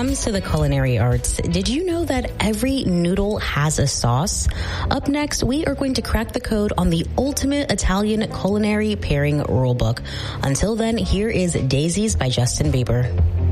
comes to the culinary arts, did you know that every noodle has a sauce? Up next, we are going to crack the code on the ultimate Italian culinary pairing rulebook. Until then, here is Daisies by Justin Bieber.